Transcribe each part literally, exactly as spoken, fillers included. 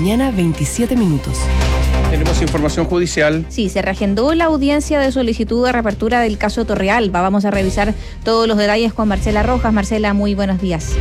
mañana, veintisiete minutos. Tenemos información judicial. Sí, se reagendó la audiencia de solicitud de reapertura del caso Torrealba. Vamos a revisar todos los detalles con Marcela Rojas. Marcela, muy buenos días.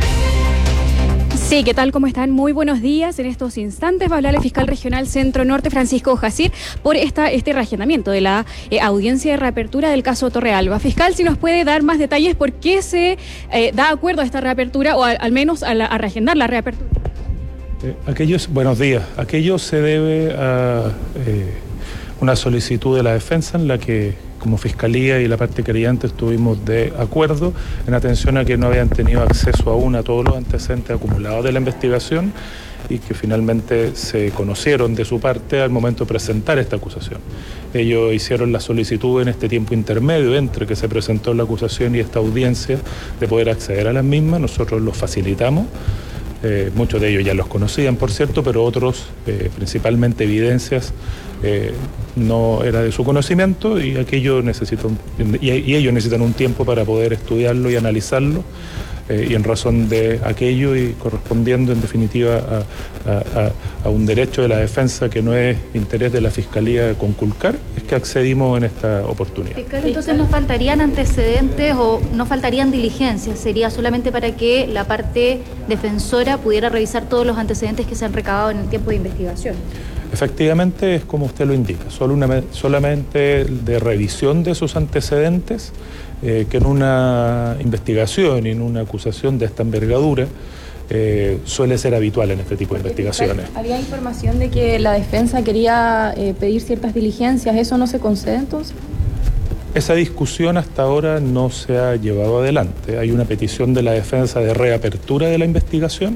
Sí, ¿qué tal? ¿Cómo están? Muy buenos días. En estos instantes va a hablar el fiscal regional Centro Norte, Francisco Jacir, por esta, este reagendamiento de la eh, audiencia de reapertura del caso Torrealba. Fiscal, si nos puede dar más detalles por qué se eh, da acuerdo a esta reapertura o a, al menos a, la, a reagendar la reapertura. Eh, aquellos, buenos días. Aquello se debe a eh, una solicitud de la defensa en la que como Fiscalía y la parte querellante estuvimos de acuerdo en atención a que no habían tenido acceso aún a todos los antecedentes acumulados de la investigación y que finalmente se conocieron de su parte al momento de presentar esta acusación. Ellos hicieron la solicitud en este tiempo intermedio entre que se presentó la acusación y esta audiencia de poder acceder a las mismas. Nosotros los facilitamos. Eh, muchos de ellos ya los conocían, por cierto, pero otros, eh, principalmente evidencias, eh, no era de su conocimiento y aquello necesita un, y, y ellos necesitan un tiempo para poder estudiarlo y analizarlo. Eh, y en razón de aquello y correspondiendo en definitiva a, a, a, a un derecho de la defensa que no es interés de la Fiscalía conculcar, es que accedimos en esta oportunidad. Entonces no faltarían antecedentes o no faltarían diligencias, sería solamente para que la parte defensora pudiera revisar todos los antecedentes que se han recabado en el tiempo de investigación. Efectivamente, es como usted lo indica, solo una, solamente de revisión de esos antecedentes, eh, que en una investigación y en una acusación de esta envergadura eh, suele ser habitual en este tipo de investigaciones. Había información de que la defensa quería eh, pedir ciertas diligencias, ¿eso no se concede entonces? Esa discusión hasta ahora no se ha llevado adelante. Hay una petición de la defensa de reapertura de la investigación,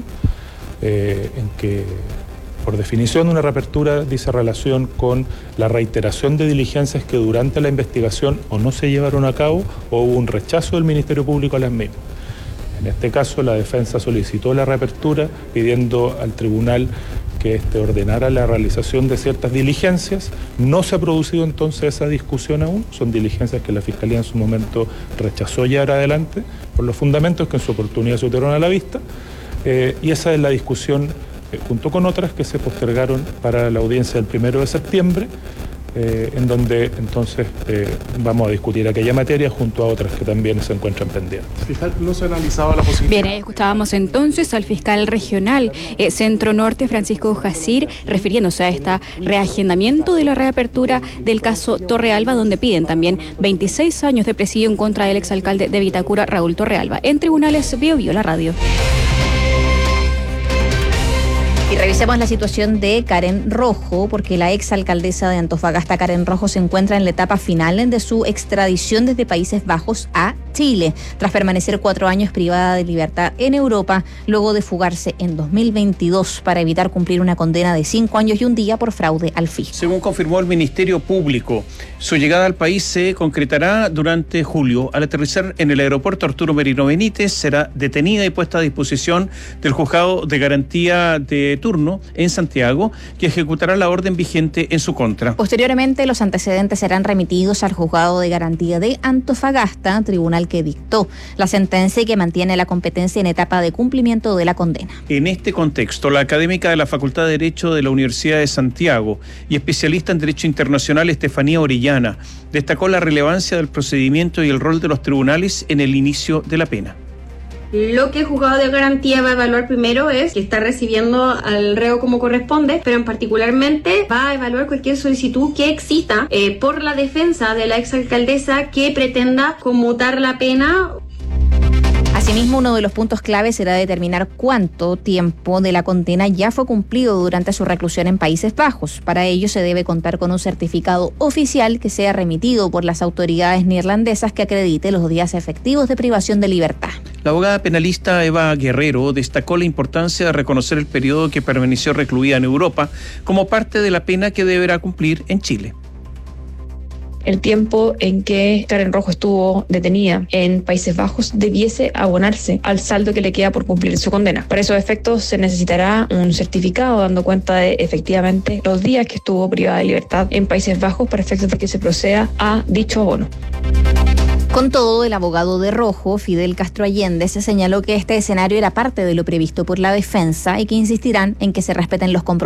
eh, en que por definición, una reapertura dice relación con la reiteración de diligencias que durante la investigación o no se llevaron a cabo o hubo un rechazo del Ministerio Público a las mismas. En este caso, la defensa solicitó la reapertura pidiendo al tribunal que éste ordenara la realización de ciertas diligencias. No se ha producido entonces esa discusión aún. Son diligencias que la Fiscalía en su momento rechazó llevar adelante por los fundamentos que en su oportunidad se tuvieron a la vista. Eh, y esa es la discusión Eh, junto con otras que se postergaron para la audiencia del primero de septiembre, eh, en donde entonces eh, vamos a discutir aquella materia junto a otras que también se encuentran pendientes. Fiscal, ¿no se ha analizado la posibilidad? Bien, ahí escuchábamos entonces al fiscal regional eh, Centro Norte, Francisco Jacir, refiriéndose a este reagendamiento de la reapertura del caso Torrealba, donde piden también veintiséis años de presidio en contra del exalcalde de Vitacura, Raúl Torrealba. En tribunales, Bio Bio, la radio. Y revisemos la situación de Karen Rojo, porque la exalcaldesa de Antofagasta, Karen Rojo, se encuentra en la etapa final de su extradición desde Países Bajos a Chile, tras permanecer cuatro años privada de libertad en Europa, luego de fugarse en dos mil veintidós para evitar cumplir una condena de cinco años y un día por fraude al fisco. Según confirmó el Ministerio Público, su llegada al país se concretará durante julio. Al aterrizar en el aeropuerto Arturo Merino Benítez, será detenida y puesta a disposición del juzgado de garantía de turno en Santiago, que ejecutará la orden vigente en su contra. Posteriormente, los antecedentes serán remitidos al juzgado de garantía de Antofagasta, tribunal que dictó la sentencia y que mantiene la competencia en etapa de cumplimiento de la condena. En este contexto, la académica de la Facultad de Derecho de la Universidad de Santiago y especialista en Derecho Internacional, Estefanía Orellana, destacó la relevancia del procedimiento y el rol de los tribunales en el inicio de la pena. Lo que el juzgado de garantía va a evaluar primero es que está recibiendo al reo como corresponde, pero en particularmente va a evaluar cualquier solicitud que exista eh, por la defensa de la exalcaldesa que pretenda conmutar la pena. Asimismo, uno de los puntos clave será determinar cuánto tiempo de la condena ya fue cumplido durante su reclusión en Países Bajos. Para ello se debe contar con un certificado oficial que sea remitido por las autoridades neerlandesas que acredite los días efectivos de privación de libertad. La abogada penalista Eva Guerrero destacó la importancia de reconocer el periodo que permaneció recluida en Europa como parte de la pena que deberá cumplir en Chile. El tiempo en que Karen Rojo estuvo detenida en Países Bajos debiese abonarse al saldo que le queda por cumplir su condena. Para esos efectos se necesitará un certificado dando cuenta de efectivamente los días que estuvo privada de libertad en Países Bajos para efectos de que se proceda a dicho abono. Con todo, el abogado de Rojo, Fidel Castro Allende, se señaló que este escenario era parte de lo previsto por la defensa y que insistirán en que se respeten los compromisos